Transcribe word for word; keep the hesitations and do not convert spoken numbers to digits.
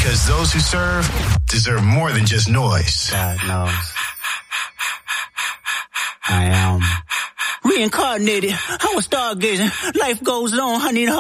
Because those who serve deserve more than just noise. God knows. I am. Reincarnated. I was stargazing. Life goes on. I need a